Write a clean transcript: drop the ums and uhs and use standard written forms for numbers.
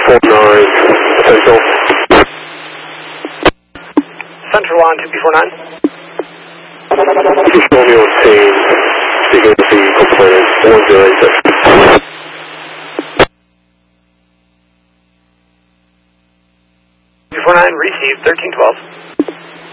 249 Central. Central on 2B49. Just Romeo on scene, speaking with the complainant, 1086. B49, received 1312.